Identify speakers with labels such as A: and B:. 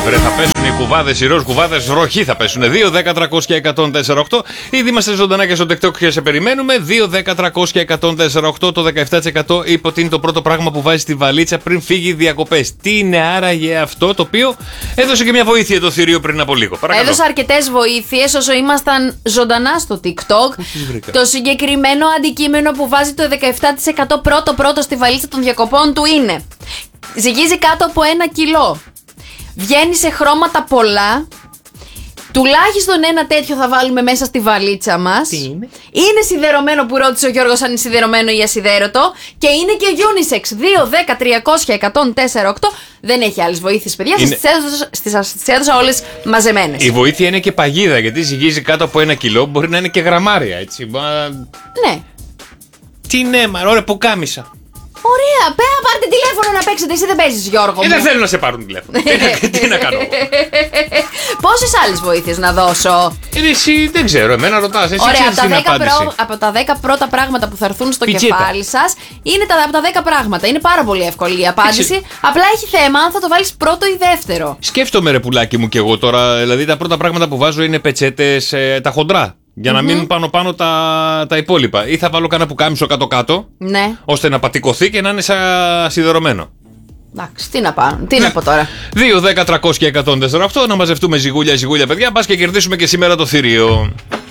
A: Βρε, θα πέσουν οι κουβάδες, οι ροζ κουβάδες, βροχή θα πέσουν. 2, 10, 300 και 104,8. Ήδη είμαστε ζωντανά και στο TikTok και σε περιμένουμε. 2, 10, 300 και 104,8. Το 17% είπε ότι είναι το πρώτο πράγμα που βάζει στη βαλίτσα πριν φύγει διακοπές. Τι είναι άραγε αυτό, το οποίο έδωσε και μια βοήθεια το θηρίο πριν από λίγο. Παρακαλώ.
B: Έδωσα αρκετές βοήθειες όσο ήμασταν ζωντανά στο TikTok. Το συγκεκριμένο αντικείμενο που βάζει το 17% πρώτο στη βαλίτσα των διακοπών του είναι: ζυγίζει κάτω από 1 κιλό. Βγαίνει σε χρώματα πολλά. Τουλάχιστον ένα τέτοιο θα βάλουμε μέσα στη βαλίτσα μας.
A: Τι είναι?
B: Είναι σιδερωμένο, που ρώτησε ο Γιώργος αν είναι σιδερωμένο ή ασιδέρωτο. Και είναι και unisex. 2, 10, 300, 104,8. Δεν έχει άλλες βοήθειες, παιδιά.
A: Είναι...
B: Σας τις έδωσα όλες μαζεμένες.
A: Η βοήθεια είναι και παγίδα, γιατί ζυγίζει κάτω από 1 κιλό. Μπορεί να είναι και γραμμάρια, έτσι.
B: Ναι.
A: Τι ναι, ωραία, που κάμισα.
B: Ωραία, πάρτε τηλέφωνο να παίξετε. Εσύ δεν παίζεις, Γιώργο μου.
A: Δεν θέλω να σε πάρουν τηλέφωνο. Τι να κάνω.
B: Πόσες άλλες βοήθειες να δώσω?
A: Εσύ δεν ξέρω, εμένα ρωτάς. Εσύ
B: ωραία, από τα 10 πρώτα πράγματα που θα έρθουν στο κεφάλι σας είναι από τα 10 πράγματα. Είναι πάρα πολύ εύκολη η απάντηση. Απλά έχει θέμα αν θα το βάλεις πρώτο ή δεύτερο.
A: Σκέφτομαι, ρε πουλάκι μου, κι εγώ τώρα. Δηλαδή τα πρώτα πράγματα που βάζω είναι πετσέτες, τα χοντρά. Για να μείνουν πάνω τα υπόλοιπα. Ή θα βάλω κανένα πουκάμισο κάτω-κάτω.
B: Ναι.
A: Ώστε να πατικωθεί και να είναι σαν σιδερωμένο.
B: Εντάξει, τι να πάω, τι να πω τώρα.
A: 2, 10, 300 και 104,8. Να μαζευτούμε ζυγούλια, παιδιά. Πας και κερδίσουμε και σήμερα το θηρίο.